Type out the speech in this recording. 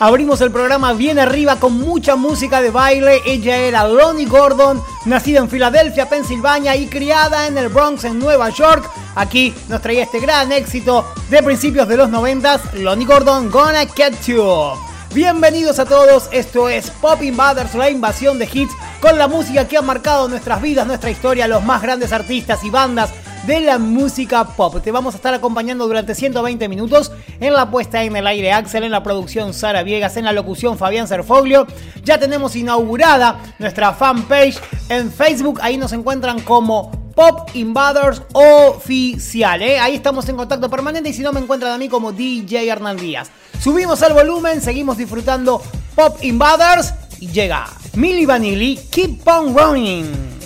Abrimos el programa bien arriba con mucha música de baile. Ella era Lonnie Gordon, nacida en Filadelfia, Pensilvania y criada en el Bronx, en Nueva York. Aquí nos traía este gran éxito de principios de los 90s, Lonnie Gordon, Gonna Get You. Bienvenidos a todos, esto es Pop Invaders, la invasión de hits, con la música que ha marcado nuestras vidas, nuestra historia, los más grandes artistas y bandas de la música pop. Te vamos a estar acompañando durante 120 minutos en la puesta en el aire Axel, en la producción Sara Viegas, en la locución Fabián Serfoglio. Ya tenemos inaugurada nuestra fanpage en Facebook, ahí nos encuentran como Pop Invaders Oficial, Ahí estamos en contacto permanente y si no me encuentran a mí como DJ Hernán Díaz. Subimos el volumen, seguimos disfrutando Pop Invaders y llega Milli Vanilli, Keep on Running.